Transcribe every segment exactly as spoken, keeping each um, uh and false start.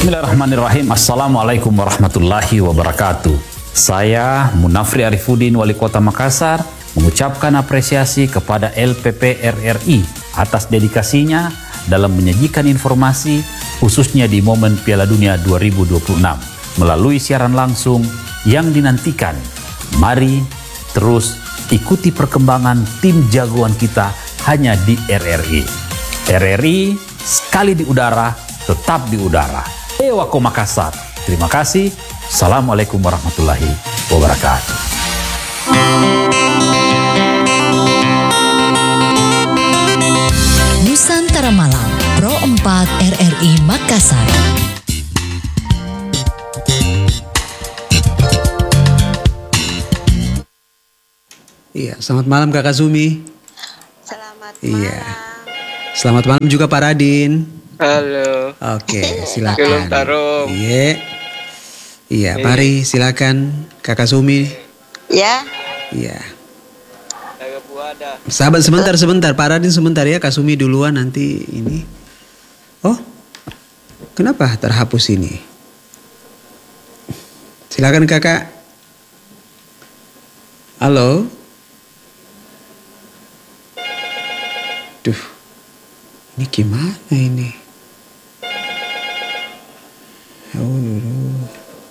Bismillahirrahmanirrahim. Assalamualaikum warahmatullahi wabarakatuh. Saya Munafri Arifuddin, Wali Kota Makassar, mengucapkan apresiasi kepada L P P R R I atas dedikasinya dalam menyajikan informasi khususnya di momen Piala Dunia dua ribu dua puluh enam melalui siaran langsung yang dinantikan. Mari terus ikuti perkembangan tim jagoan kita hanya di R R I. R R I sekali di udara, tetap di udara. Ewako Makassar. Terima kasih. Assalamualaikum warahmatullahi wabarakatuh. Nusantara Malam, Pro empat R R I Makassar. Iya, selamat malam Kakak Zumi. Selamat Iya. malam. Selamat malam juga Pak Radin. Halo. Oke, silakan. Kelom Tarum. Iya. Iya, mari silakan Kakak Zumi. Ya, Iya. Saya Buada. Sahabat sebentar sebentar, Pak Radin sebentar ya, Kak Sumi duluan nanti ini. Oh. Kenapa terhapus ini? Silakan Kakak. Halo. Duh. Ini gimana ini? Oh.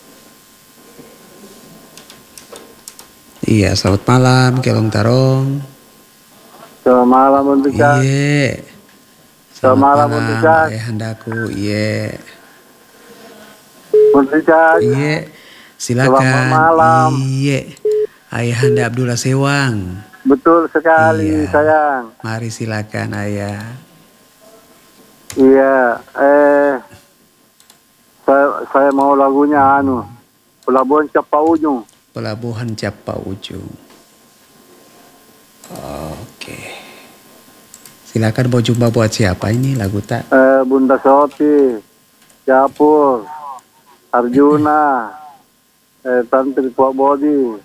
Iya, selamat malam Kelong Tarong. Selamat malam untuk Kak. Iya. Selamat malam untuk Kak. Ayah handaku, iya. Untuk Kak. Iya. Silakan. Selamat malam. Iya. Ayah handa Abdullah Sewang. Betul sekali Iya. sayang. Mari silakan Ayah. Iya, eh saya, saya mau lagunya anu Pelabuhan Capa Ujung. Pelabuhan Capa Ujung. Oke. Silakan mau jumpa buat siapa ini lagu tak? Eh Bunda Soti, Japur, Arjuna, eh Tantri Pak Bodi,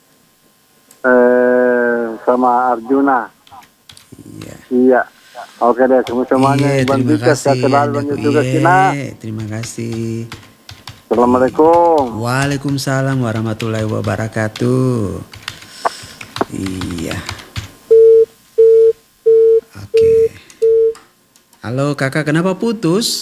eh sama Arjuna. Iya. Iya. Oke deh, semua-semuanya. Iya, Iban terima Bikas, kasih. selalu Handaku. juga Cina. Iya, terima kasih. Assalamualaikum. Waalaikumsalam warahmatullahi wabarakatuh. Iya. Oke. Halo kakak, kenapa putus?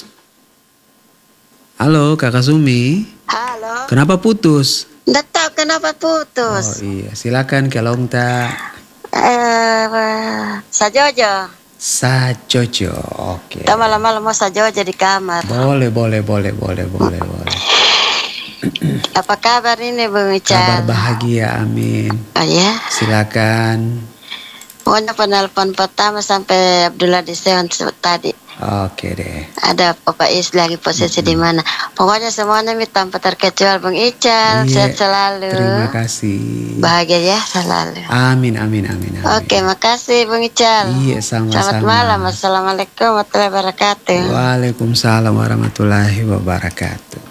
Halo kakak Sumi. halo. Kenapa putus? Nggak tahu kenapa Oh putus. iya, silakan Kelong tak. Eh, Sajojo. Sajojo. Oke. Kita malam-malam mau Sajojo di kamar. Boleh, boleh, boleh, boleh, boleh, boleh. Apa kabar ini Bung Kabar Ical? bahagia, amin. Oh ya, Silakan. pokoknya penelpon pertama sampai Abdullah di Sewan tadi. Oke deh. Ada Bapak Is lagi posisi di mana? Pokoknya semuanya mi tanpa terkecuali Bung Ical. Iya, Sehat selalu. Terima kasih. Bahagia ya selalu. Amin, amin, amin, amin. Oke, makasih Bung Ical. Iya, sama-sama. Selamat malam. Assalamualaikum warahmatullahi wabarakatuh. Waalaikumsalam warahmatullahi wabarakatuh.